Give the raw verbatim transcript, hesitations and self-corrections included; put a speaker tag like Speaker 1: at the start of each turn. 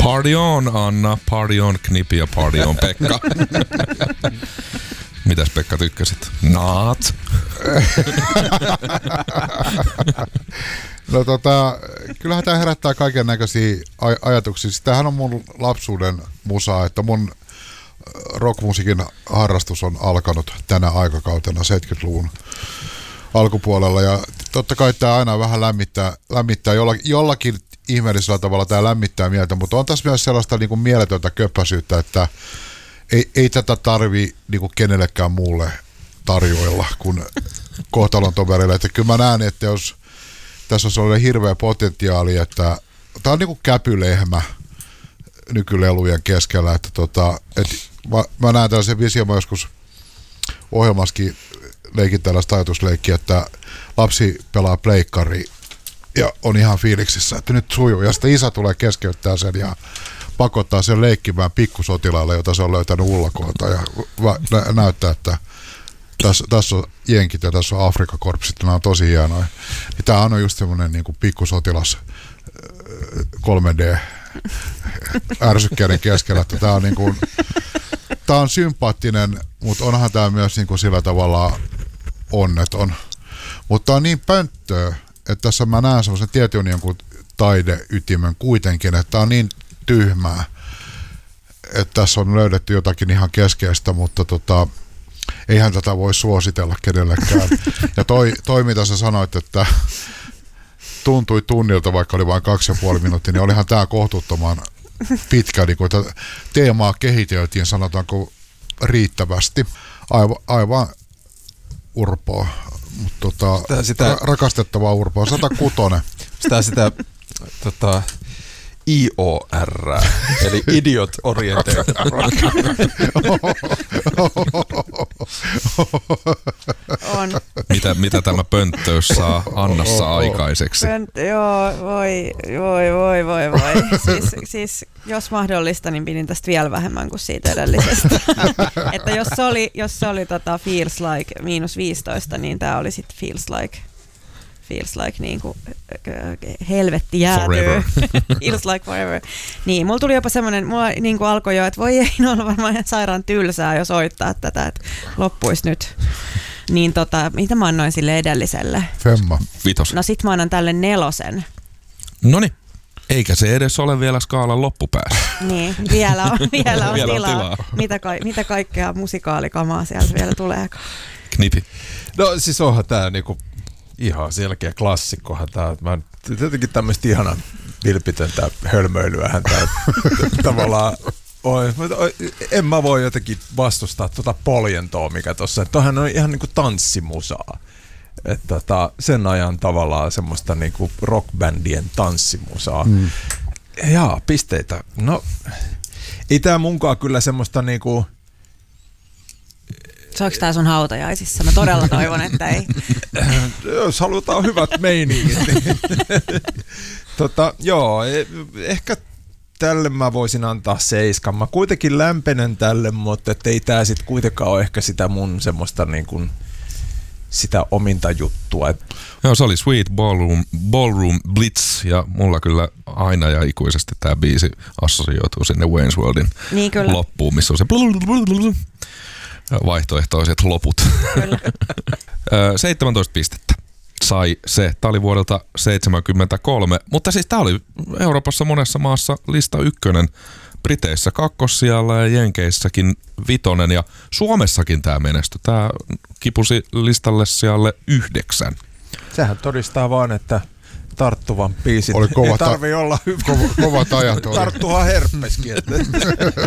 Speaker 1: Party on, Anna, party on, Knipi ja party on, Pekka. Mitäs Pekka tykkäsit? Naat.
Speaker 2: No tota, kyllähän tää herättää kaiken näköisiä aj- ajatuksia. Tämähän on mun lapsuuden musaa, että mun rockmusiikin harrastus on alkanut tänä aikakautena seitsemänkymmentäluvun alkupuolella ja totta kai tää aina vähän lämmittää, lämmittää jolla, jollakin ihmeellisellä tavalla tää lämmittää mieltä, mutta on tässä myös sellaista niin kuin mieletöntä köppäisyyttä, että ei, ei tätä tarvi niin kuin kenellekään muulle tarjoilla kuin kohtalon toverille. Että kyllä mä näen, että jos tässä on sellainen hirveä potentiaali, että tää on niin kuin käpylehmä nykylelujen keskellä, että tota, et mä, mä näen tällaisen vision, mä joskus ohjelmassakin leikin tällaista ajatusleikkiä, että lapsi pelaa pleikkari ja on ihan fiiliksissä, että nyt sujuu, ja sitten isä tulee keskeyttää sen ja pakottaa sen leikkimään pikkusotilaalle, jota se on löytänyt ullakoilta ja nä- näyttää, että tässä, tässä on jenkit ja tässä on Afrikakorpsit, nämä on tosi hienoja. Ja tämä on just semmoinen niin kuin pikkusotilas kolme D ärsykkeiden keskellä, että tämä on niin kuin, tämä on sympaattinen, mutta onhan tämä myös niin kuin sillä tavalla onneton. Mutta tämä on niin pönttöä, että tässä mä näen semmoisen tietyn jonkun taideytimen kuitenkin, että tämä on niin tyhmää, että tässä on löydetty jotakin ihan keskeistä, mutta tota, eihän tätä voi suositella kenellekään. Ja toi, toi mitä sä sanoit, että tuntui tunnilta, vaikka oli vain kaksi ja puoli minuuttia, niin olihan tämä kohtuuttoman pitkä, niin kun teemaa kehiteltiin, sanotaanko riittävästi. Aivan, aivan urpoa, mutta tota, sitä, sitä, rakastettavaa urpoa, sata kuusi.
Speaker 3: Sitä sitä tota, I O R, eli Idiot Oriented Rock.
Speaker 4: On.
Speaker 1: Mitä, mitä tämä pönttöys saa Annassa aikaiseksi?
Speaker 4: Pönttö, joo, voi, voi, voi, voi, voi. Siis, siis jos mahdollista, niin pidin tästä vielä vähemmän kuin siitä edellisestä. Että jos se oli, jos se oli tota Feels Like miinus viisitoista, niin tämä oli sitten Feels Like. Feels like niinku helvetti jäätyy. Feels like forever. Niin, mulla tuli jopa semmoinen, mulla niinku alkoi jo, että voi ei, no on varmaan ihan sairaan tylsää, jos soittaa tätä, että loppuisi nyt. Niin tota, mitä mä annoin sille edelliselle?
Speaker 2: Femma.
Speaker 1: Vitos.
Speaker 4: No sit mä annan tälle nelosen.
Speaker 1: Noniin. Eikä se edes ole vielä skaalan loppupäässä.
Speaker 4: Niin, vielä on, vielä on,
Speaker 1: vielä
Speaker 4: tilaa.
Speaker 1: on tilaa.
Speaker 4: Mitä, ka- mitä kaikkea musikaalikamaa sieltä vielä tulee?
Speaker 1: Knipi.
Speaker 3: No siis onhan tää niinku ihan selkeä klassikkohan tää. Mä jotenkin tämmöistä ihanan vilpitöntä hölmöilyähän tää tavallaan on. En mä voi jotenkin vastustaa tuota poljentoa, mikä tossa, että toihan on ihan niinku tanssimusaa. Että tota, sen ajan tavallaan semmoista niinku rockbändien tanssimusaa. Mm. Jaa, pisteitä. No, ei tää munkaan kyllä semmoista niinku.
Speaker 4: Soiko tää sun hautajaisissa? Mä todella toivon, että ei.
Speaker 3: Jos halutaan hyvät meiningit, niin tota, joo, ehkä tälle mä voisin antaa seiskan. Mä kuitenkin lämpenen tälle, mutta ei tää sit kuitenkaan ole ehkä sitä mun semmoista niin kuin sitä ominta juttua.
Speaker 1: Joo, se oli Sweet Ballroom, Ballroom Blitz ja mulla kyllä aina ja ikuisesti tää biisi assosioituu sinne Wayne's Worldin niin loppuun, missä on se vaihtoehtoiset loput. seitsemäntoista pistettä sai se. Tämä oli vuodelta seitsemänkymmentäkolme, mutta siis tämä oli Euroopassa monessa maassa lista ykkönen, Briteissä kakkossijalla ja Jenkeissäkin vitonen ja Suomessakin tämä menestyi. Tämä kipusi listalle sijalle yhdeksän.
Speaker 3: Sehän todistaa vaan, että tarttuvan biisit
Speaker 2: oli kova
Speaker 3: ei tarvitse olla hyvä.
Speaker 2: Kova, kovat ajat oli.
Speaker 3: Tarttuhan herpeskin.